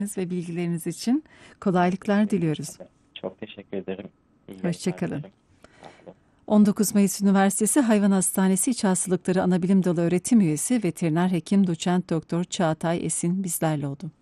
ve bilgileriniz için kolaylıklar diliyoruz. Çok teşekkür ederim. İyi Hoşça yayınlar kalın. dilerim. Sağ olun. 19 Mayıs Üniversitesi Hayvan Hastanesi İç Hastalıkları Anabilim Dalı Öğretim Üyesi Veteriner Hekim Doçent Doktor Çağatay Esin bizlerle oldu.